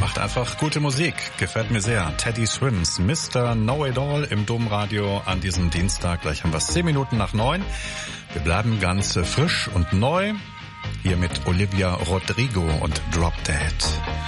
macht einfach gute Musik. Gefällt mir sehr. Teddy Swims, Mr. Know-It-All im Domradio an diesem Dienstag. Gleich haben wir 10 Minuten nach 9. Wir bleiben ganz frisch und neu. Hier mit Olivia Rodrigo und Drop Dead.